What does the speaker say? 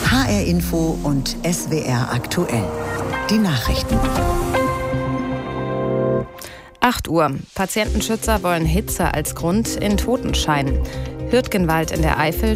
HR Info und SWR aktuell. Die Nachrichten. 8 Uhr. Patientenschützer wollen Hitze als Grund in Totenschein. Hürtgenwald in der Eifel